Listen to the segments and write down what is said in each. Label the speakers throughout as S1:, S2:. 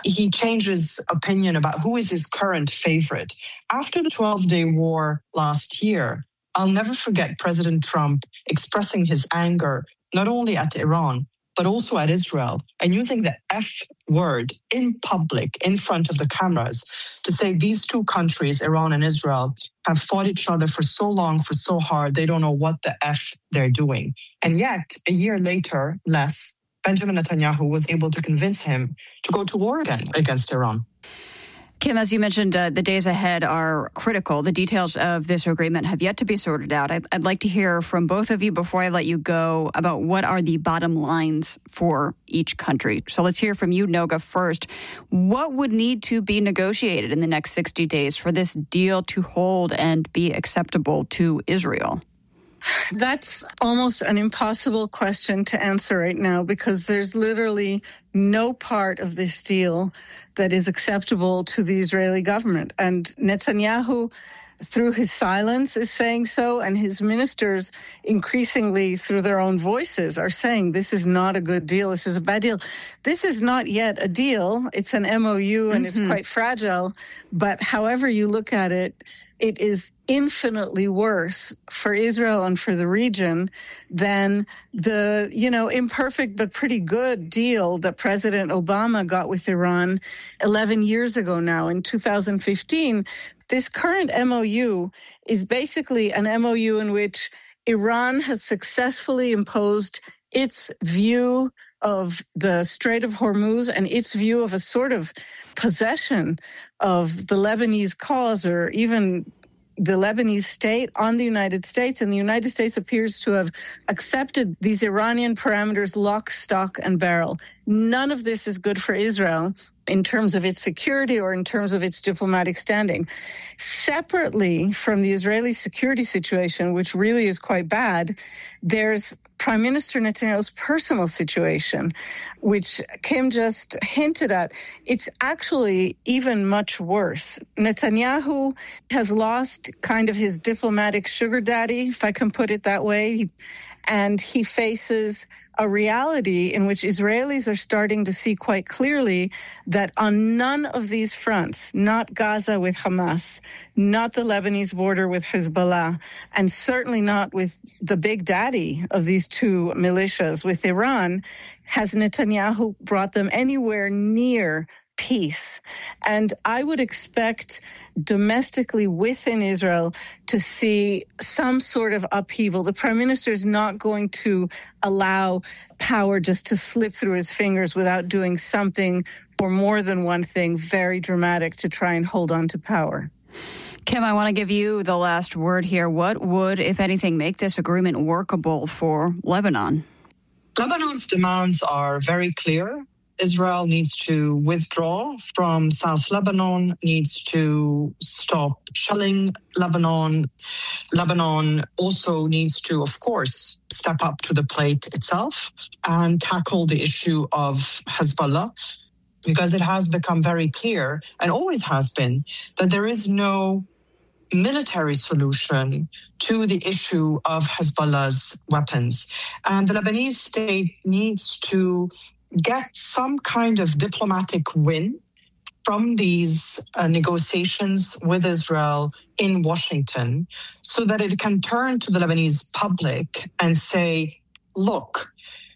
S1: he changes opinion about who is his current favorite. After the 12-day war last year, I'll never forget President Trump expressing his anger, not only at Iran, but also at Israel, and using the F word in public, in front of the cameras, to say these two countries, Iran and Israel, have fought each other for so long, for so hard, they don't know what the F they're doing. And yet, a year later, less, Benjamin Netanyahu was able to convince him to go to war again against Iran.
S2: Kim, as you mentioned, the days ahead are critical. The details of this agreement have yet to be sorted out. I'd like to hear from both of you before I let you go about what are the bottom lines for each country. So let's hear from you, Noga, first. What would need to be negotiated in the next 60 days for this deal to hold and be acceptable to Israel?
S3: That's almost an impossible question to answer right now, because there's literally no part of this deal that is acceptable to the Israeli government. And Netanyahu, through his silence, is saying so, and his ministers increasingly, through their own voices, are saying this is not a good deal, this is a bad deal. This is not yet a deal. It's an MOU, and it's quite fragile. But however you look at it, it is infinitely worse for Israel and for the region than the, imperfect but pretty good deal that President Obama got with Iran 11 years ago now, in 2015. This current MOU is basically an MOU in which Iran has successfully imposed its view of the Strait of Hormuz and its view of a sort of possession of the Lebanese cause, or even the Lebanese state, on the United States. And the United States appears to have accepted these Iranian parameters lock, stock, and barrel. None of this is good for Israel in terms of its security or in terms of its diplomatic standing. Separately from the Israeli security situation, which really is quite bad, there's Prime Minister Netanyahu's personal situation, which Kim just hinted at. It's actually even much worse. Netanyahu has lost kind of his diplomatic sugar daddy, if I can put it that way, and he faces a reality in which Israelis are starting to see quite clearly that on none of these fronts, not Gaza with Hamas, not the Lebanese border with Hezbollah, and certainly not with the big daddy of these two militias with Iran, has Netanyahu brought them anywhere near peace. And I would expect domestically within Israel to see some sort of upheaval. The prime minister is not going to allow power just to slip through his fingers without doing something, or more than one thing, very dramatic to try and hold on to power.
S2: Kim, I want to give you the last word here. What would, if anything, make this agreement workable for Lebanon?
S1: Lebanon's demands are very clear. Israel needs to withdraw from South Lebanon, needs to stop shelling Lebanon. Lebanon also needs to, of course, step up to the plate itself and tackle the issue of Hezbollah, because it has become very clear, and always has been, that there is no military solution to the issue of Hezbollah's weapons. And the Lebanese state needs to get some kind of diplomatic win from these negotiations with Israel in Washington, so that it can turn to the Lebanese public and say, look,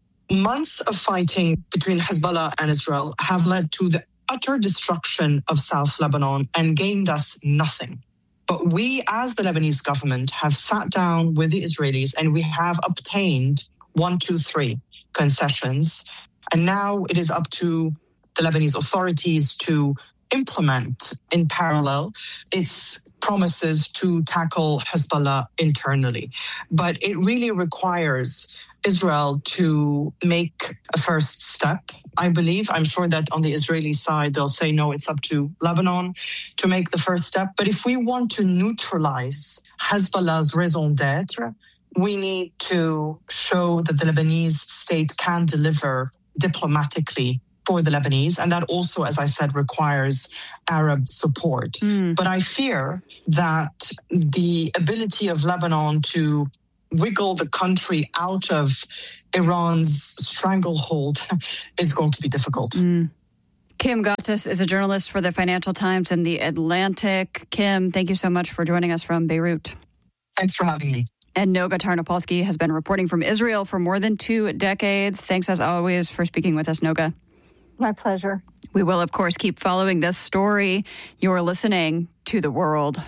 S1: months of fighting between Hezbollah and Israel have led to the utter destruction of South Lebanon and gained us nothing. But we, as the Lebanese government, have sat down with the Israelis and we have obtained 1, 2, 3 concessions. And now it is up to the Lebanese authorities to implement in parallel its promises to tackle Hezbollah internally. But it really requires Israel to make a first step. I believe, I'm sure that on the Israeli side, they'll say, no, it's up to Lebanon to make the first step. But if we want to neutralize Hezbollah's raison d'etre, we need to show that the Lebanese state can deliver diplomatically for the Lebanese. And that also, as I said, requires Arab support. But I fear that the ability of Lebanon to wiggle the country out of Iran's stranglehold is going to be difficult.
S2: Kim Gottis is a journalist for the Financial Times and the Atlantic. Kim, thank you so much for joining us from Beirut.
S1: Thanks for having me.
S2: And Noga Tarnopolsky has been reporting from Israel for more than 2 decades. Thanks, as always, for speaking with us, Noga.
S3: My pleasure.
S2: We will, of course, keep following this story. You're listening to The World.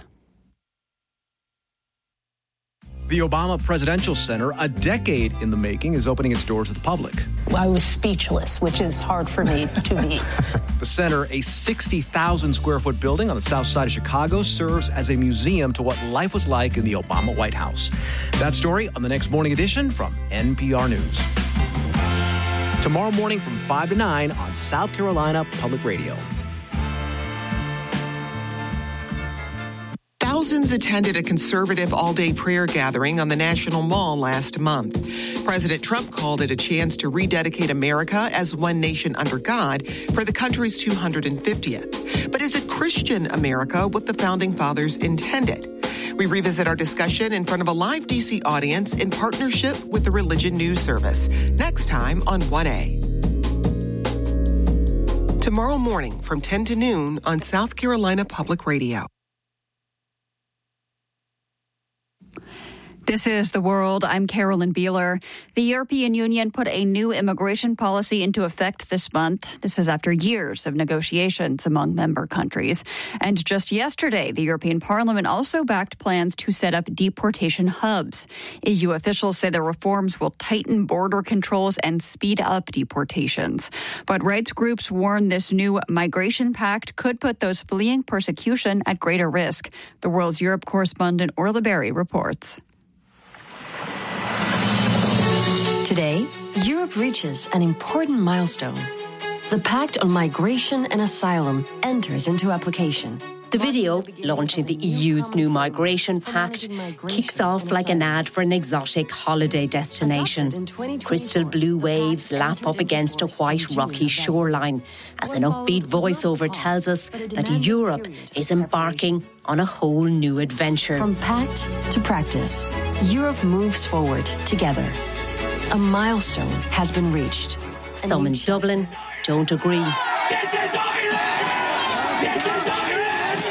S4: The Obama Presidential Center, a decade in the making, is opening its doors to the public.
S5: I was speechless, which is hard for me to be.
S4: The center, a 60,000 square foot building on the south side of Chicago, serves as a museum to what life was like in the Obama White House. That story on the next morning edition from NPR News. Tomorrow morning from 5 to 9 on South Carolina Public Radio.
S6: Thousands attended a conservative all-day prayer gathering on the National Mall last month. President Trump called it a chance to rededicate America as one nation under God for the country's 250th. But is it Christian America what the Founding Fathers intended? We revisit our discussion in front of a live D.C. audience in partnership with the Religion News Service. Next time on 1A. Tomorrow morning from 10 to noon on South Carolina Public Radio.
S2: This is The World. I'm Carolyn Beeler. The European Union put a new immigration policy into effect this month. This is after years of negotiations among member countries. And just yesterday, the European Parliament also backed plans to set up deportation hubs. EU officials say the reforms will tighten border controls and speed up deportations. But rights groups warn this new migration pact could put those fleeing persecution at greater risk. The World's Europe correspondent Orla Berry reports.
S7: Today, Europe reaches an important milestone. The Pact on Migration and Asylum enters into application.
S8: The video, launching the EU's new migration pact, kicks off like an ad for an exotic holiday destination. Crystal blue waves lap up against a white rocky shoreline as an upbeat voiceover tells us that Europe is embarking on a whole new adventure.
S7: From pact to practice, Europe moves forward together. A milestone has been reached.
S8: Some in Dublin don't agree.
S9: This is Ireland! This is Ireland!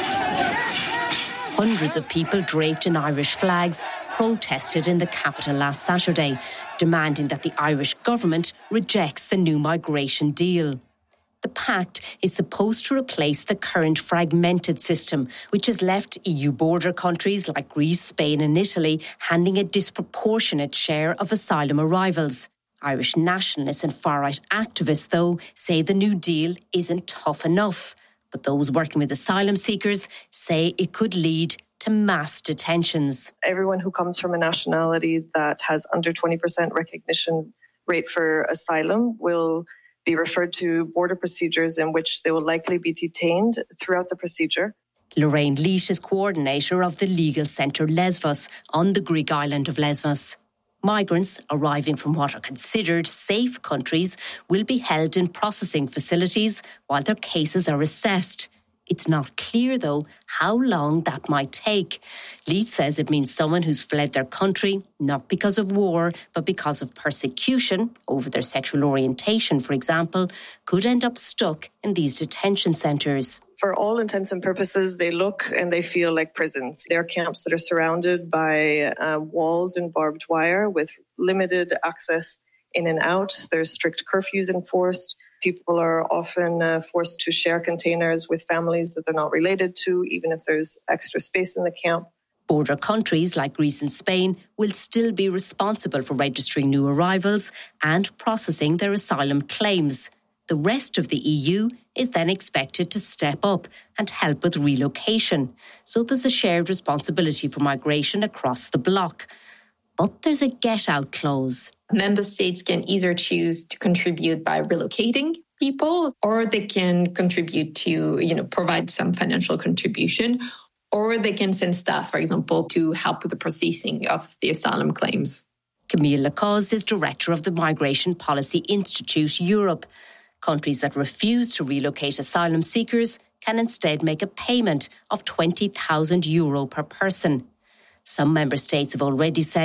S8: Hundreds of people draped in Irish flags protested in the capital last Saturday, demanding that the Irish government rejects the new migration deal. The pact is supposed to replace the current fragmented system, which has left EU border countries like Greece, Spain and Italy handling a disproportionate share of asylum arrivals. Irish nationalists and far-right activists, though, say the new deal isn't tough enough. But those working with asylum seekers say it could lead to mass detentions.
S10: Everyone who comes from a nationality that has under 20% recognition rate for asylum will be referred to border procedures in which they will likely be detained throughout the procedure.
S8: Lorraine Leach is coordinator of the legal centre Lesvos on the Greek island of Lesvos. Migrants arriving from what are considered safe countries will be held in processing facilities while their cases are assessed. It's not clear, though, how long that might take. Leach says it means someone who's fled their country, not because of war, but because of persecution over their sexual orientation, for example, could end up stuck in these detention centres.
S10: For all intents and purposes, they look and they feel like prisons. They're camps that are surrounded by walls and barbed wire with limited access in and out. There's strict curfews enforced. People are often forced to share containers with families that they're not related to, even if there's extra space in the camp.
S8: Border countries like Greece and Spain will still be responsible for registering new arrivals and processing their asylum claims. The rest of the EU is then expected to step up and help with relocation. So there's a shared responsibility for migration across the bloc. But there's a get-out clause.
S11: Member states can either choose to contribute by relocating people, or they can contribute to, provide some financial contribution, or they can send staff, for example, to help with the processing of the asylum claims.
S8: Camille Lacaze is director of the Migration Policy Institute Europe. Countries that refuse to relocate asylum seekers can instead make a payment of €20,000 per person. Some member states have already said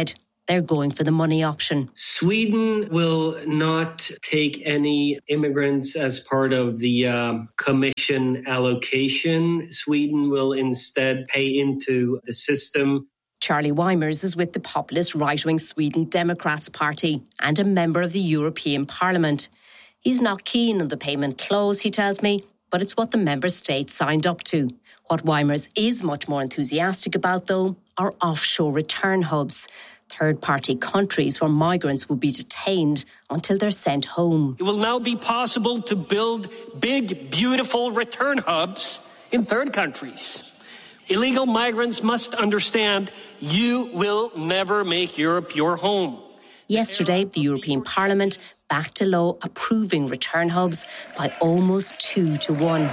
S8: they're going for the money option.
S12: Sweden will not take any immigrants as part of the commission allocation. Sweden will instead pay into the system.
S8: Charlie Weimers is with the populist right-wing Sweden Democrats Party and a member of the European Parliament. He's not keen on the payment clause, he tells me, but it's what the member states signed up to. What Weimers is much more enthusiastic about, though, are offshore return hubs. Third-party countries where migrants will be detained until they're sent home.
S13: It will now be possible to build big, beautiful return hubs in third countries. Illegal migrants must understand you will never make Europe your home.
S8: Yesterday, the European Parliament backed a law approving return hubs by almost 2-1.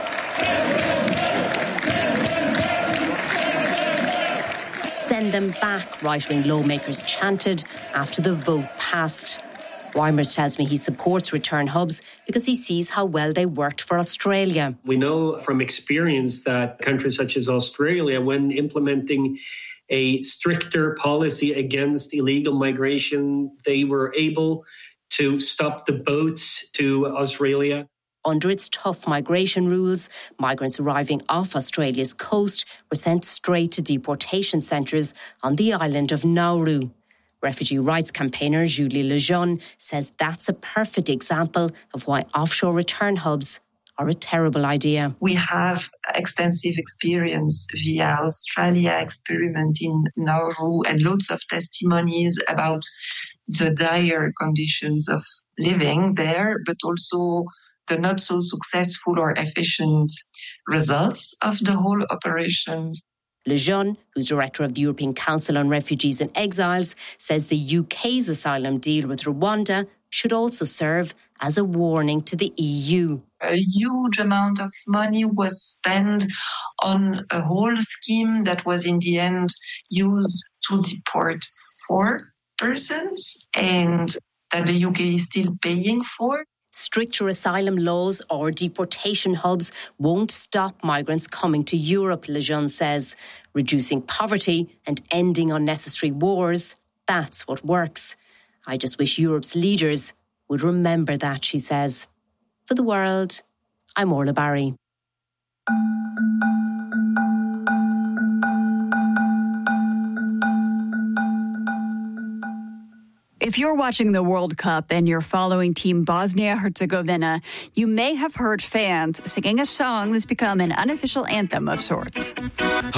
S8: Send them back, right-wing lawmakers chanted after the vote passed. Weimers tells me he supports return hubs because he sees how well they worked for Australia.
S12: We know from experience that countries such as Australia, when implementing a stricter policy against illegal migration, they were able to stop the boats to Australia.
S8: Under its tough migration rules, migrants arriving off Australia's coast were sent straight to deportation centres on the island of Nauru. Refugee rights campaigner Julie Lejeune says that's a perfect example of why offshore return hubs are a terrible idea.
S14: We have extensive experience via Australia experiment in Nauru and lots of testimonies about the dire conditions of living there, but also the not so successful or efficient results of the whole operations.
S8: Lejeune, who's director of the European Council on Refugees and Exiles, says the UK's asylum deal with Rwanda should also serve as a warning to the EU.
S14: A huge amount of money was spent on a whole scheme that was in the end used to deport 4 persons and that the UK is still paying for.
S8: Stricter asylum laws or deportation hubs won't stop migrants coming to Europe, Lejeune says. Reducing poverty and ending unnecessary wars, that's what works. I just wish Europe's leaders would remember that, she says. For The World, I'm Orla Barry.
S2: If you're watching the World Cup and you're following Team Bosnia-Herzegovina, you may have heard fans singing a song that's become an unofficial anthem of sorts.